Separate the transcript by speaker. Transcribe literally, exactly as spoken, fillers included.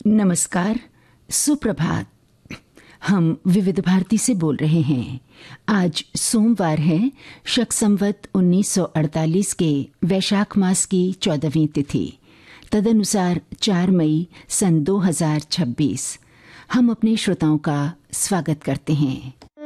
Speaker 1: नमस्कार, सुप्रभात। हम विविध भारती से बोल रहे हैं। आज सोमवार है, शक संवत उन्नीस सौ अड़तालीस के वैशाख मास की चौदहवीं तिथि, तदनुसार चार मई सन दो हजार छब्बीस। हम अपने श्रोताओं का स्वागत करते हैं।